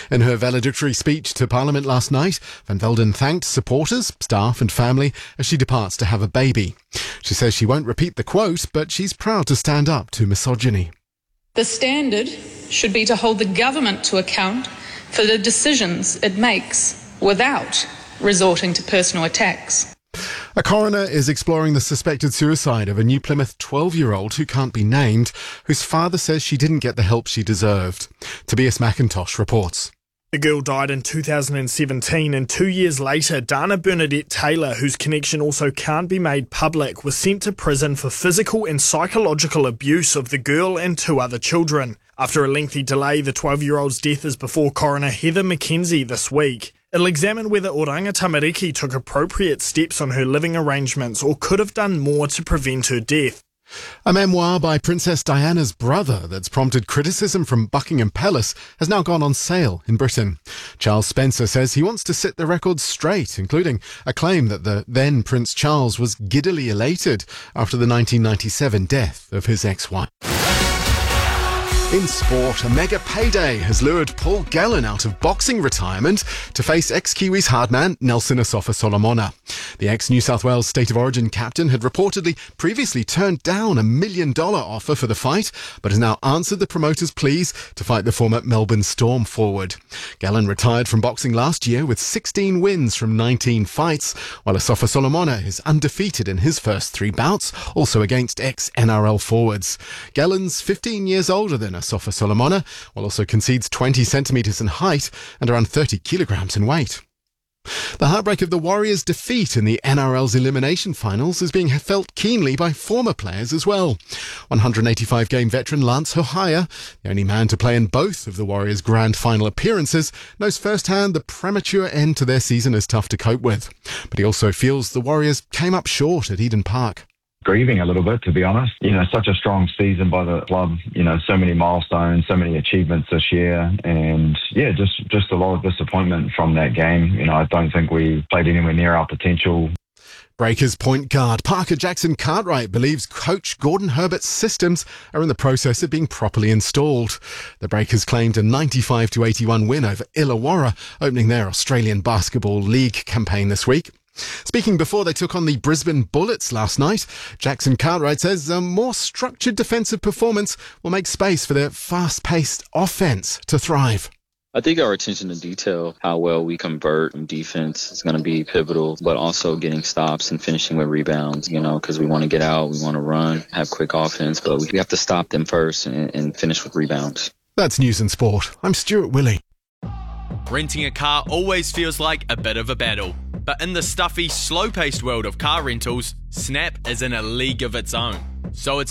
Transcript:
In her valedictory speech to Parliament last night, Van Velden thanked supporters, staff and family as she departs to have a baby. She says she won't repeat the quote, but she's proud to stand up to misogyny. The standard should be to hold the government to account for the decisions it makes without resorting to personal attacks. A coroner is exploring the suspected suicide of a New Plymouth 12-year-old who can't be named, whose father says she didn't get the help she deserved. Tobias McIntosh reports. The girl died in 2017 and 2 years later, Dana Bernadette Taylor, whose connection also can't be made public, was sent to prison for physical and psychological abuse of the girl and 2 other children. After a lengthy delay, the 12-year-old's death is before coroner Heather McKenzie this week. It'll examine whether Oranga Tamariki took appropriate steps on her living arrangements or could have done more to prevent her death. A memoir by Princess Diana's brother that's prompted criticism from Buckingham Palace has now gone on sale in Britain. Charles Spencer says he wants to set the record straight, including a claim that the then Prince Charles was giddily elated after the 1997 death of his ex-wife. In sport, a mega payday has lured Paul Gallen out of boxing retirement to face ex-Kiwis hardman Nelson Asofa-Solomona. The ex-New South Wales State of Origin captain had reportedly previously turned down a $1 million offer for the fight, but has now answered the promoter's pleas to fight the former Melbourne Storm forward. Gallen retired from boxing last year with 16 wins from 19 fights, while Asofa-Solomona is undefeated in his first 3 bouts, also against ex-NRL forwards. Gallen's 15 years older than Asofa-Solomona, while also concedes 20 centimetres in height and around 30 kilograms in weight. The heartbreak of the Warriors' defeat in the NRL's elimination finals is being felt keenly by former players as well. 185-game veteran Lance Hohaia, the only man to play in both of the Warriors' grand final appearances, knows firsthand the premature end to their season is tough to cope with. But he also feels the Warriors came up short at Eden Park. Grieving a little bit, to be honest. Such a strong season by the club. So many milestones, so many achievements this year, and just a lot of disappointment from that game. I don't think we played anywhere near our potential. Breakers point guard Parker Jackson Cartwright believes coach Gordon Herbert's systems are in the process of being properly installed. The Breakers claimed a 95-81 win over Illawarra, opening their Australian Basketball League campaign this week. Speaking before they took on the Brisbane Bullets last night, Jackson Cartwright says a more structured defensive performance will make space for their fast-paced offense to thrive. I think our attention to detail, how well we convert in defense is going to be pivotal, but also getting stops and finishing with rebounds, because we want to get out, we want to run, have quick offense, but we have to stop them first and finish with rebounds. That's News and Sport. I'm Stuart Willey. Renting a car always feels like a bit of a battle. But in the stuffy, slow-paced world of car rentals, Snap is in a league of its own. So it's